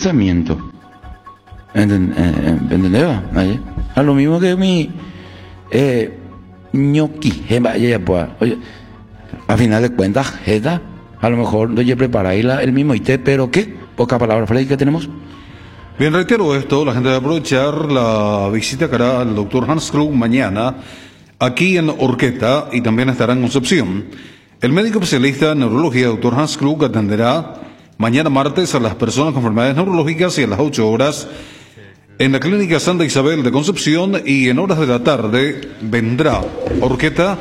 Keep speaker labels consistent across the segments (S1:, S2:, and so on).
S1: pensamiento. ¿Entendés? Ahí. A lo mismo que mi ñoqui, oye, a final de cuentas, a lo mejor no prepara ahí el mismo IT, pero ¿qué? Poca palabra, Freddy, ¿qué tenemos?
S2: Bien, reitero esto, la gente va a aprovechar la visita que hará el doctor Hans Klug mañana aquí en Horqueta y también estará en Concepción. El médico especialista en neurología, doctor Hans Klug, atenderá mañana martes a las personas con enfermedades neurológicas y a las 8 horas en la Clínica Santa Isabel de Concepción, y en horas de la tarde vendrá Horqueta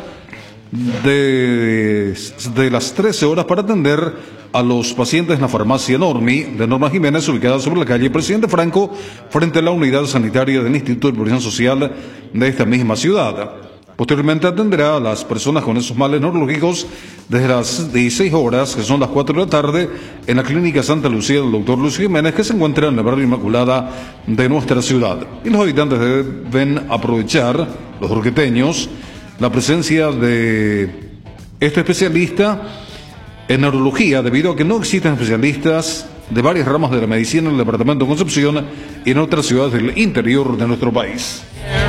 S2: de las 13 horas para atender a los pacientes en la farmacia Normi de Norma Jiménez, ubicada sobre la calle Presidente Franco, frente a la unidad sanitaria del Instituto de Previsión Social de esta misma ciudad. Posteriormente atenderá a las personas con esos males neurológicos desde las 16 horas, que son las 4 de la tarde, en la Clínica Santa Lucía del doctor Lucio Jiménez, que se encuentra en el barrio Inmaculada de nuestra ciudad. Y los habitantes deben aprovechar, los horqueteños, la presencia de este especialista en neurología, debido a que no existen especialistas de varias ramas de la medicina en el departamento de Concepción y en otras ciudades del interior de nuestro país.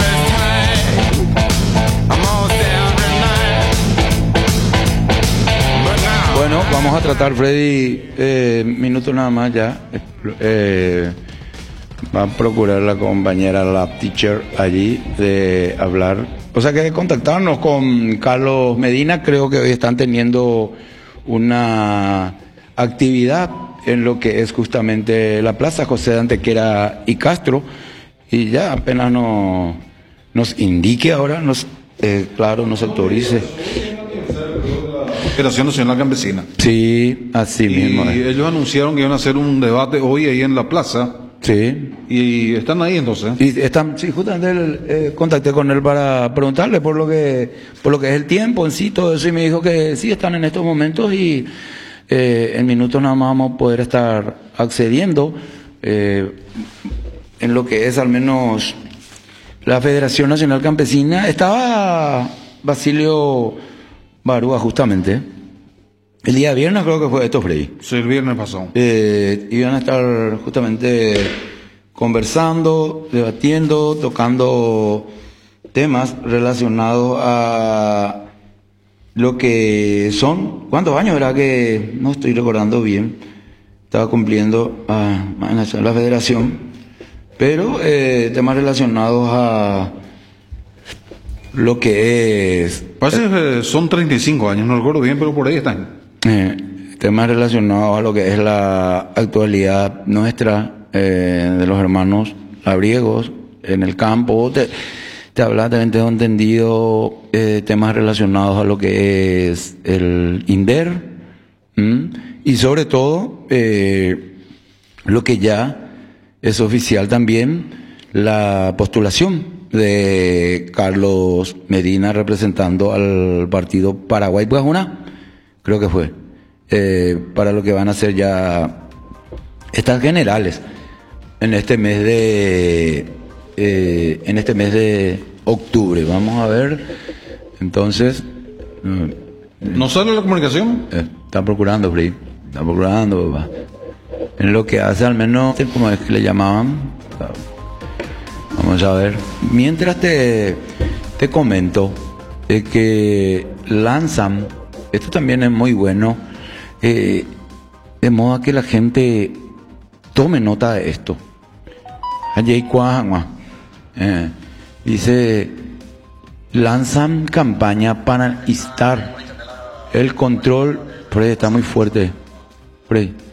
S1: Bueno, vamos a tratar, Freddy, minutos nada más ya. Va a procurar la compañera Lab Teacher allí de hablar. O sea que contactarnos con Carlos Medina. Creo que hoy están teniendo una actividad en lo que es justamente la Plaza José de Antequera y Castro. Y ya apenas nos indique ahora, nos autorice.
S2: Federación Nacional Campesina.
S1: Sí, así mismo.
S2: Y ellos anunciaron que iban a hacer un debate hoy ahí en la plaza.
S1: Sí.
S2: Y están ahí entonces.
S1: Y están, sí, justamente contacté con él para preguntarle por lo que es el tiempo en sí, todo eso, y me dijo que sí están en estos momentos y en minutos nada más vamos a poder estar accediendo en lo que es al menos la Federación Nacional Campesina. Estaba Basilio Barúa justamente el día viernes, creo que fue esto, Freddy.
S2: Sí, el viernes pasó.
S1: Iban a estar justamente conversando, debatiendo, tocando temas relacionados a lo que son. ¿Cuántos años era que no estoy recordando bien? Estaba cumpliendo la federación, pero temas relacionados a lo que es.
S2: Parece que son 35 años, no recuerdo bien, pero por ahí están.
S1: Temas relacionados a lo que es la actualidad nuestra, de los hermanos labriegos en el campo. Te hablaba, también tengo entendido, temas relacionados a lo que es el INDER, y sobre todo lo que ya es oficial también, la postulación de Carlos Medina representando al partido Paraguay-Guajuna, creo que fue, para lo que van a ser ya estas generales en este mes de octubre. Vamos a ver, entonces.
S2: ¿No sale la comunicación?
S1: Están procurando, Freddy. Están procurando, papá. En lo que hace al menos, como es que le llamaban. Vamos a ver. Mientras te comento que lanzan, esto también es muy bueno, de modo que la gente tome nota de esto. Dice, lanzan campaña para instar el control. Freddy, está muy fuerte. Freddy.